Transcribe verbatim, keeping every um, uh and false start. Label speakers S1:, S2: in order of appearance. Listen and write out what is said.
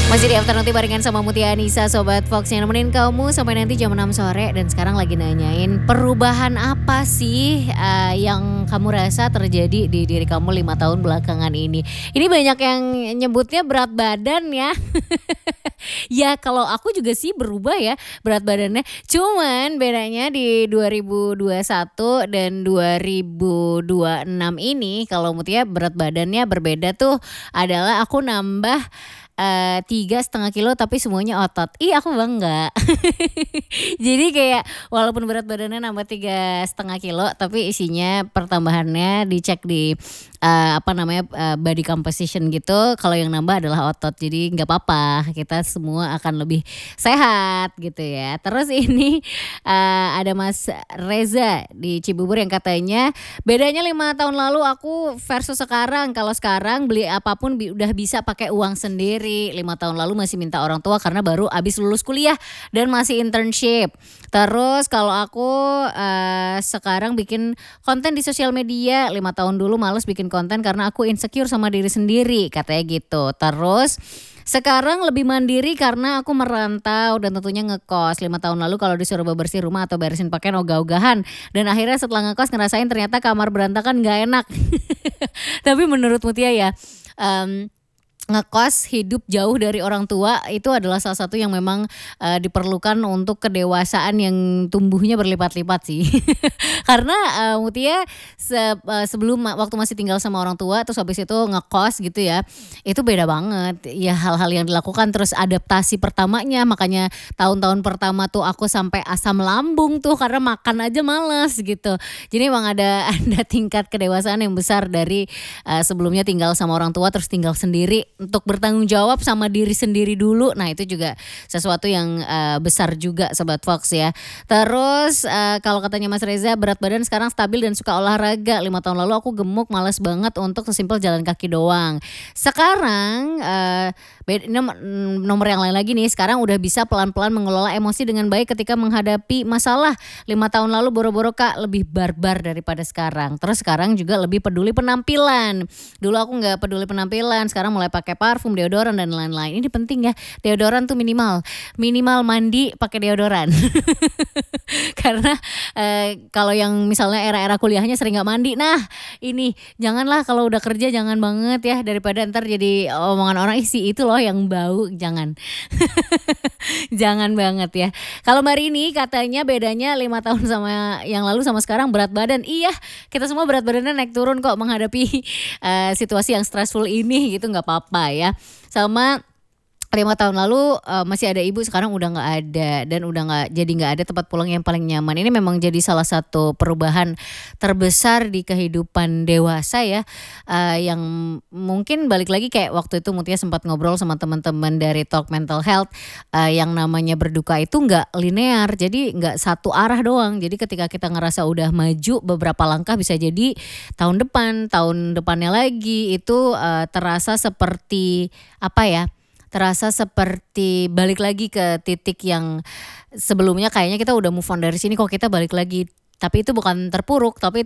S1: Masih di Afternoon Tea barengan sama Mutia Anissa, Sobat Fox yang nemenin kamu sampai nanti jam enam sore. Dan sekarang lagi nanyain perubahan apa sih uh, yang kamu rasa terjadi di diri kamu lima tahun belakangan ini. Ini banyak yang nyebutnya berat badan ya. Ya kalau aku juga sih berubah ya berat badannya. Cuman bedanya di dua ribu dua puluh satu dan dua ribu dua puluh enam ini kalau Mutia berat badannya berbeda tuh adalah aku nambah Eee, tiga setengah kilo tapi semuanya otot. Ih aku bangga. Jadi kayak walaupun berat badannya nambah tiga setengah kilo tapi isinya pertambahannya dicek di, eee, apa namanya, eee, body composition gitu, kalau yang nambah adalah otot. Jadi nggak apa-apa, kita semua akan lebih sehat gitu ya. Terus ini, eee, ada Mas Reza di Cibubur yang katanya, "Bedanya lima tahun lalu aku versus sekarang, kalau sekarang beli apapun bi udah bisa pakai uang sendiri. Lima tahun lalu masih minta orang tua karena baru habis lulus kuliah dan masih internship. Terus kalau aku, eee, sekarang bikin konten di sosial media, lima tahun dulu males bikin konten karena aku insecure sama diri sendiri," katanya gitu. Terus, "Sekarang lebih mandiri karena aku merantau dan tentunya ngekos. Lima tahun lalu kalau disuruh bebersih rumah atau beresin pakaian ogah-ogahan dan akhirnya setelah ngekos ngerasain ternyata kamar berantakan nggak enak." Tapi menurut Mutia ya, mmm, ngekos, hidup jauh dari orang tua itu adalah salah satu yang memang, eee, diperlukan untuk kedewasaan yang tumbuhnya berlipat-lipat sih. Karena, eee, Mutia se eee, sebelum ma waktu masih tinggal sama orang tua terus habis itu ngekos gitu ya, itu beda banget. Ya hal-hal yang dilakukan terus adaptasi pertamanya, makanya tahun-tahun pertama tuh aku sampai asam lambung tuh karena makan aja males gitu. Jadi emang ada ada tingkat kedewasaan yang besar dari, eee, sebelumnya tinggal sama orang tua terus tinggal sendiri untuk bertanggung jawab sama diri sendiri dulu. Nah itu juga sesuatu yang, eee, besar juga Sobat Fox ya. Terus, eee, kalau katanya Mas Reza berat badan sekarang stabil dan suka olahraga. Lima tahun lalu aku gemuk males banget untuk sesimpel jalan kaki doang. Sekarang, eee, bed nom nomor yang lain lagi nih, sekarang udah bisa pelan-pelan mengelola emosi dengan baik ketika menghadapi masalah. Lima tahun lalu boro-boro Kak lebih barbar daripada sekarang. Terus sekarang juga lebih peduli penampilan. Dulu aku nggak peduli penampilan, sekarang mulai pakai parfum, deodoran dan lain-lain. Ini penting ya, deodoran tuh minimal, minimal mandi pakai deodoran. Karena, eee, kalau yang misalnya era-era kuliahnya sering nggak mandi, nah ini janganlah kalau udah kerja jangan banget ya daripada entar jadi omongan orang, "Ih si itu loh yang bau," jangan. Jangan banget ya. Kalau Mbak Rini katanya bedanya lima tahun sama yang lalu sama sekarang berat badan. Iya, kita semua berat badannya naik turun kok menghadapi, eee, situasi yang stressful ini gitu nggak apa-apa ya. Sama lima tahun lalu, eee, masih ada ibu sekarang udah nggak ada dan udah nggak jadi nggak ada tempat pulang yang paling nyaman. Ini memang jadi salah satu perubahan terbesar di kehidupan dewasa ya, eee, yang mungkin balik lagi kayak waktu itu Mutia sempat ngobrol sama teman-teman dari Talk Mental Health, eee, yang namanya berduka itu nggak linear, jadi nggak satu arah doang. Jadi ketika kita ngerasa udah maju beberapa langkah bisa jadi tahun depan, tahun depannya lagi itu, eee, terasa seperti apa ya, terasa seperti balik lagi ke titik yang sebelumnya kayaknya kita udah move on dari sini kok kita balik lagi. Tapi itu bukan terpuruk, tapi